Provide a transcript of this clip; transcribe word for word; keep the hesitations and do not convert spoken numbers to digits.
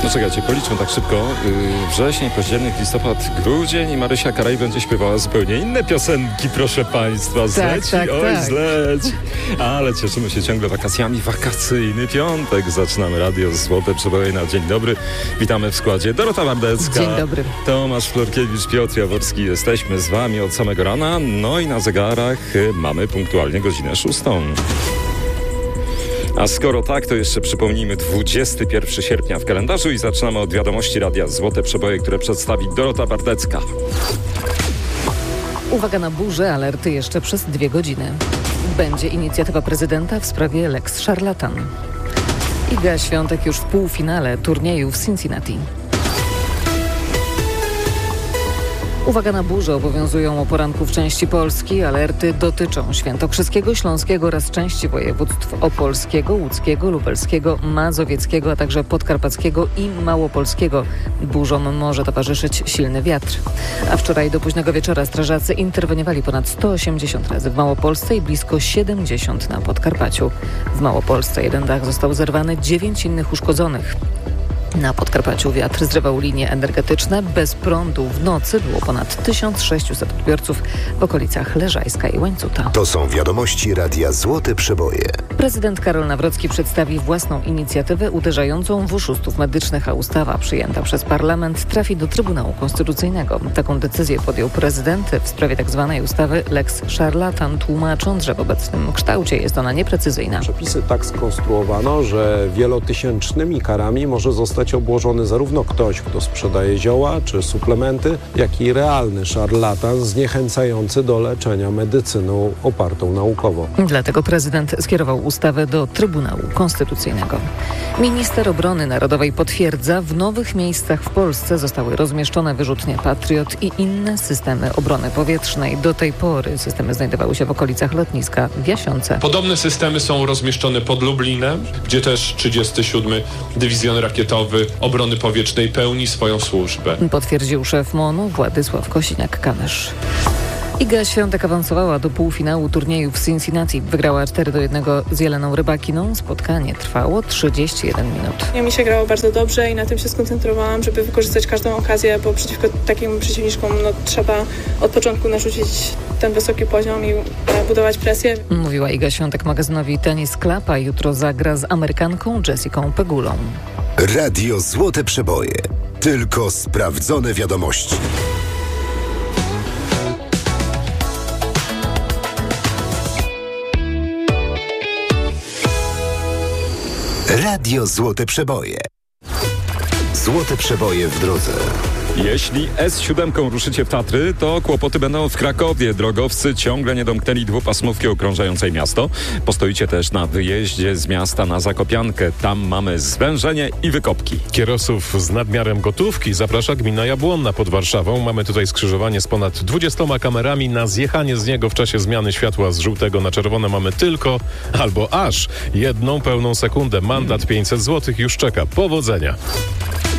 No czekajcie, policzmy tak szybko. Yy, wrzesień, październik, listopad, grudzień i Marysia Carey będzie śpiewała zupełnie inne piosenki, proszę Państwa. Zleci, tak, tak, oj, tak. zleci. Ale cieszymy się ciągle wakacjami. Wakacyjny piątek. Zaczynamy radio Złote Przeboje na Dzień Dobry. Witamy w składzie Dorota Bardecka. Dzień dobry. Tomasz Florkiewicz, Piotr Jaworski. Jesteśmy z Wami od samego rana. No i na zegarach y, mamy punktualnie godzinę szóstą. A skoro tak, to jeszcze przypomnijmy dwudziestego pierwszego sierpnia w kalendarzu i zaczynamy od wiadomości radia Złote Przeboje, które przedstawi Dorota Bardecka. Uwaga na burzę, alerty jeszcze przez dwie godziny. Będzie inicjatywa prezydenta w sprawie Lex Szarlatan. Iga Świątek już w półfinale turnieju w Cincinnati. Uwaga na burzę obowiązują o poranku w części Polski. Alerty dotyczą świętokrzyskiego, śląskiego oraz części województw opolskiego, łódzkiego, lubelskiego, mazowieckiego, a także podkarpackiego i małopolskiego. Burzom może towarzyszyć silny wiatr. A wczoraj do późnego wieczora strażacy interweniowali ponad sto osiemdziesiąt razy w Małopolsce i blisko siedemdziesiąt na Podkarpaciu. W Małopolsce jeden dach został zerwany, dziewięć innych uszkodzonych. Na Podkarpaciu wiatr zrywał linie energetyczne. Bez prądu w nocy było ponad tysiąc sześćset odbiorców w okolicach Leżajska i Łańcuta. To są wiadomości radia Złote Przeboje. Prezydent Karol Nawrocki przedstawi własną inicjatywę uderzającą w oszustów medycznych, a ustawa przyjęta przez parlament trafi do Trybunału Konstytucyjnego. Taką decyzję podjął prezydent w sprawie tzw. ustawy Lex Szarlatan, tłumacząc, że w obecnym kształcie jest ona nieprecyzyjna. Przepisy tak skonstruowano, że wielotysięcznymi karami może zostać obłożony zarówno ktoś, kto sprzedaje zioła czy suplementy, jak i realny szarlatan zniechęcający do leczenia medycyną opartą naukowo. Dlatego prezydent skierował ustawę do Trybunału Konstytucyjnego. Minister Obrony Narodowej potwierdza, w nowych miejscach w Polsce zostały rozmieszczone wyrzutnie Patriot i inne systemy obrony powietrznej. Do tej pory systemy znajdowały się w okolicach lotniska w Jasionce. Podobne systemy są rozmieszczone pod Lublinem, gdzie też trzydziesty siódmy Dywizjon Rakietowy Obrony Powietrznej pełni swoją służbę. Potwierdził szef MON-u Władysław Kosiniak-Kamysz. Iga Świątek awansowała do półfinału turnieju w Cincinnati. Wygrała cztery do jednego z Jeleną Rybakiną. Spotkanie trwało trzydzieści jeden minut. Ja mi się grało bardzo dobrze i na tym się skoncentrowałam, żeby wykorzystać każdą okazję, bo przeciwko takim przeciwniczkom no, trzeba od początku narzucić ten wysoki poziom i budować presję. Mówiła Iga Świątek magazynowi Tennis Club, a jutro zagra z Amerykanką Jessicą Pegulą. Radio Złote Przeboje. Tylko sprawdzone wiadomości. Radio Złote Przeboje. Złote Przeboje w drodze. Jeśli S siedem ruszycie w Tatry, to kłopoty będą w Krakowie. Drogowcy ciągle nie domknęli dwupasmówki okrążającej miasto. Postoicie też na wyjeździe z miasta na Zakopiankę. Tam mamy zwężenie i wykopki. Kierowców z nadmiarem gotówki zaprasza gmina Jabłonna pod Warszawą. Mamy tutaj skrzyżowanie z ponad dwudziestoma kamerami. Na zjechanie z niego w czasie zmiany światła z żółtego na czerwone mamy tylko albo aż jedną pełną sekundę. Mandat pięćset złotych już czeka. Powodzenia.